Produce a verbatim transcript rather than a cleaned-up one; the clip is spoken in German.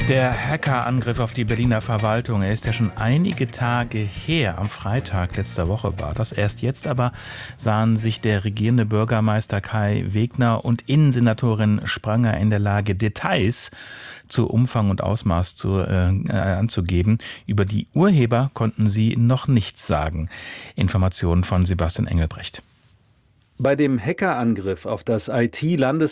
Der Hackerangriff auf die Berliner Verwaltung, er ist ja schon einige Tage her. Am Freitag letzter Woche war das. Erst jetzt aber sahen sich der regierende Bürgermeister Kai Wegner und Innensenatorin Spranger in der Lage, Details zu Umfang und Ausmaß zu, äh, anzugeben. Über die Urheber konnten sie noch nichts sagen. Informationen von Sebastian Engelbrecht. Bei dem Hackerangriff auf das I T-Landes